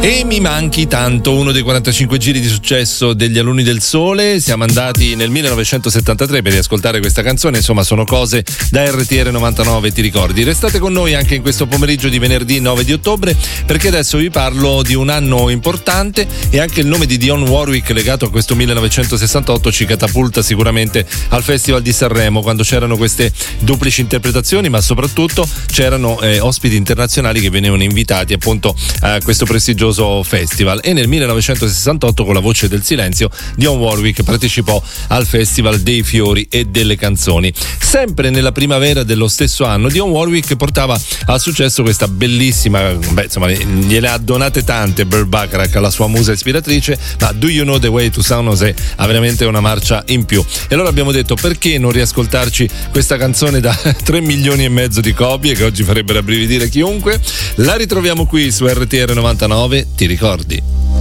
E mi manchi tanto, uno dei 45 giri di successo degli Alunni del Sole. Siamo andati nel 1973 per riascoltare questa canzone, insomma sono cose da RTR 99, ti ricordi? Restate con noi anche in questo pomeriggio di venerdì 9 di ottobre, perché adesso vi parlo di un anno importante e anche il nome di Dionne Warwick legato a questo 1968 ci catapulta sicuramente al Festival di Sanremo, quando c'erano queste duplici interpretazioni, ma soprattutto c'erano ospiti internazionali che venivano invitati appunto a questo prestigioso festival. E nel 1968 con la voce del silenzio Dionne Warwick partecipò al Festival dei Fiori e delle Canzoni. Sempre nella primavera dello stesso anno Dionne Warwick portava al successo questa bellissima, insomma gliele ha donate tante Burt Bacharach, la sua musa ispiratrice, ma Do You Know The Way to San Jose ha veramente una marcia in più. E allora abbiamo detto, perché non riascoltarci questa canzone da 3 milioni e mezzo di copie che oggi farebbero rabbrividire chiunque. La ritroviamo qui su RTR 99, ti ricordi?